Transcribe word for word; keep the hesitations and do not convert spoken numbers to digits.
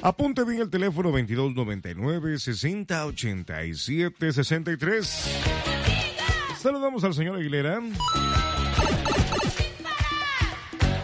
Apunte bien el teléfono veintidós noventa y nueve, sesenta ochenta y siete sesenta y tres. Saludamos al señor Aguilera.